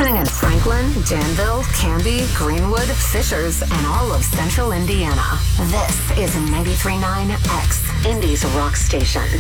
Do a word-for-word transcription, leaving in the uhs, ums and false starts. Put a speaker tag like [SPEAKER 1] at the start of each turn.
[SPEAKER 1] listening in Franklin, Danville, Canby, Greenwood, Fishers, and all of central Indiana. This is ninety-three point nine X, Indy's rock station.